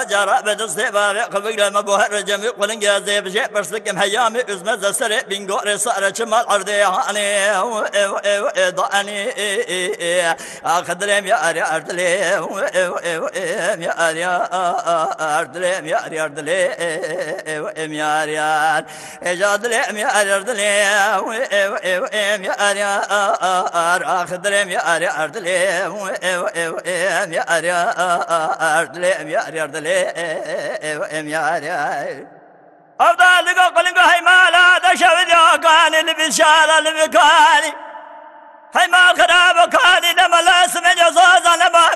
جارا بدست باري قبل ما بوهر جميع قلن جازي بجي برسكم هيامي ازمز سري بنقوري صار شمال عرضي هاني ضاني اخدريم يا اري اردليم يا اري اردليم يا اري اردليم يا اري اجادليم يا اري اردليم يا اري اخدريم يا اري اردليم يا اري اردليم يا اري اردليم يا اري افضل لقى قلنقى هيمالا دشاود يا كاني اللي بشارة اللي بكاني هيمال خراب كاني لما لا سمع جزازا لما